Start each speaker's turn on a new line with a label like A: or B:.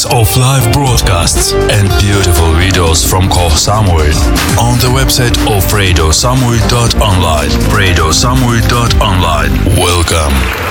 A: of live broadcasts and beautiful videos from Koh Samui on the website of radiosamui.online. Radiosamui.online. Welcome.